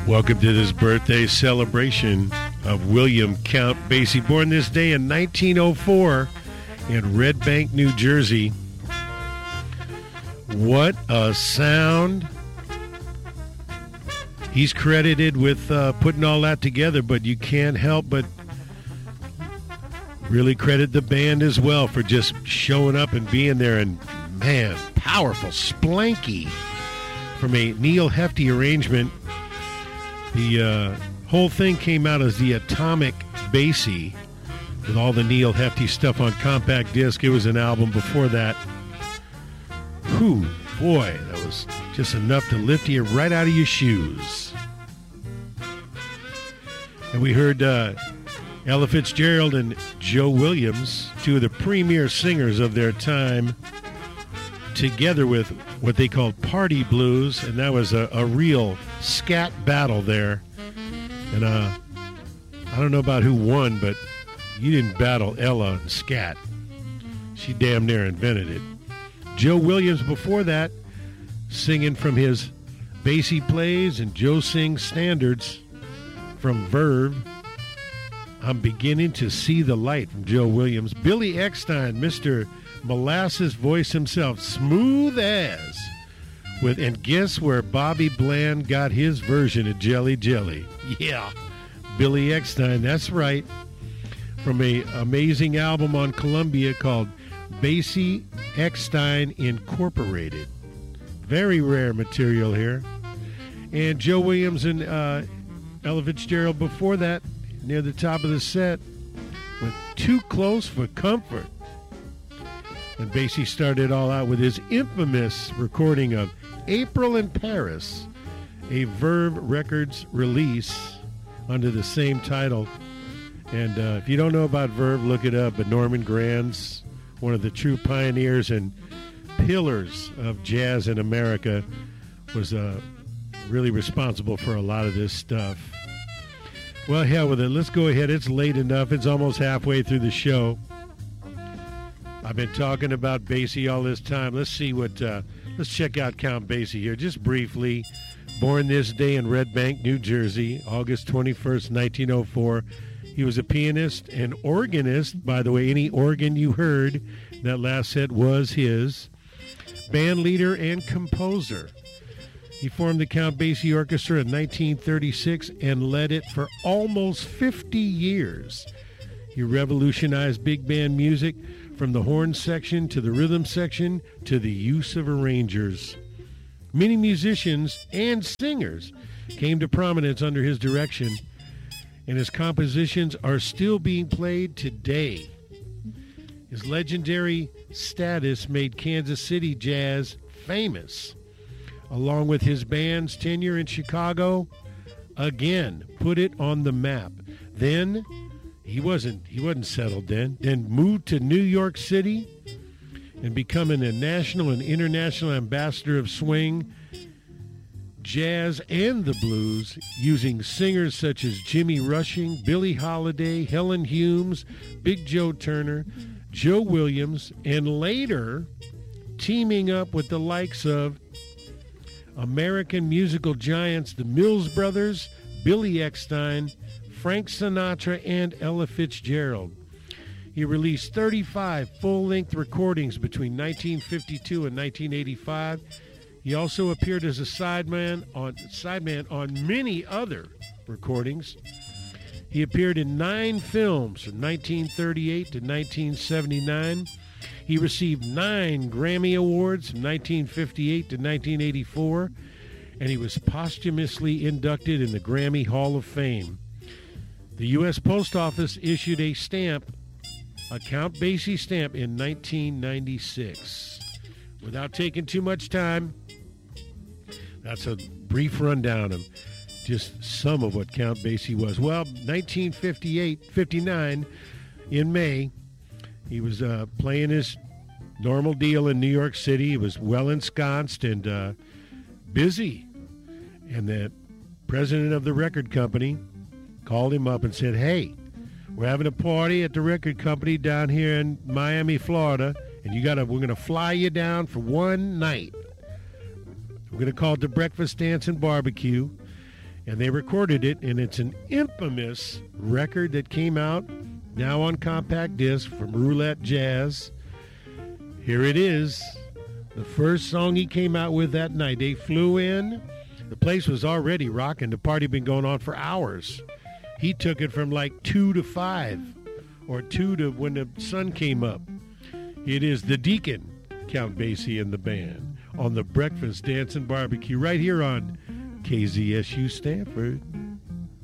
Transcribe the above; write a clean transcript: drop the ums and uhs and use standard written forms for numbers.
Welcome to this birthday celebration of William Count Basie, born this day in 1904 in Red Bank, New Jersey. What a sound. He's credited with putting all that together, but you can't help but really credit the band as well for just showing up and being there. And, man, powerful, splanky from a Neil Hefti arrangement. The whole thing came out as the Atomic Basie with all the Neil Hefti stuff on compact disc. It was an album before that. Whew, boy, that was just enough to lift you right out of your shoes. And we heard Ella Fitzgerald and Joe Williams, two of the premier singers of their time, together with what they called Party Blues, and that was a real scat battle there. And I don't know about who won, but you didn't battle Ella and scat. She damn near invented it. Joe Williams before that, singing from his Basie Plays and Joe Sings Standards from Verve. I'm Beginning to See the Light from Joe Williams. Billy Eckstine, Mr. Molasses voice himself, smooth as. And guess where Bobby Bland got his version of Jelly Jelly? Yeah, Billy Eckstine, that's right. From an amazing album on Columbia called Basie Eckstine Incorporated. Very rare material here. And Joe Williams and Ella Fitzgerald before that, near the top of the set, with Too Close for Comfort. And Basie started all out with his infamous recording of April in Paris, a Verve Records release under the same title. And if you don't know about Verve, look it up. But Norman Granz, one of the true pioneers and pillars of jazz in America, was really responsible for a lot of this stuff. Well, hell with it. Let's go ahead. It's late enough. It's almost halfway through the show. I've been talking about Basie all this time. Let's see what, let's check out Count Basie here just briefly. Born this day in Red Bank, New Jersey, August 21st, 1904. He was a pianist and organist. By the way, any organ you heard, that last set was his. Band leader and composer. He formed the Count Basie Orchestra in 1936 and led it for almost 50 years. He revolutionized big band music from the horn section to the rhythm section to the use of arrangers. Many musicians and singers came to prominence under his direction, and his compositions are still being played today. His legendary status made Kansas City jazz famous, along with his band's tenure in Chicago. Again, put it on the map. Then he wasn't settled then moved to New York City and becoming a national and international ambassador of swing, jazz, and the blues, using singers such as Jimmy Rushing, Billie Holiday, Helen Humes, Big Joe Turner, Joe Williams, and later teaming up with the likes of American musical giants, the Mills Brothers, Billy Eckstine, Frank Sinatra, and Ella Fitzgerald. He released 35 full-length recordings between 1952 and 1985. He also appeared as a sideman on many other recordings. He appeared in 9 films from 1938 to 1979. He received 9 Grammy Awards from 1958 to 1984, and he was posthumously inducted in the Grammy Hall of Fame. The U.S. Post Office issued a stamp, a Count Basie stamp, in 1996. Without taking too much time, that's a brief rundown of just some of what Count Basie was. Well, 1959, in May, he was playing his normal deal in New York City. He was well ensconced and busy. And the president of the record company called him up and said, "Hey, we're having a party at the record company down here in Miami, Florida, and we're going to fly you down for one night. We're going to call it the Breakfast, Dance, and Barbecue. And they recorded it, and it's an infamous record that came out now on compact disc from Roulette Jazz. Here it is, the first song he came out with that night. They flew in. The place was already rocking. The party had been going on for hours. He took it from like 2 to 5, or 2 to when the sun came up. It is the Deacon, Count Basie and the band, on the Breakfast Dancing Barbecue right here on KZSU Stanford.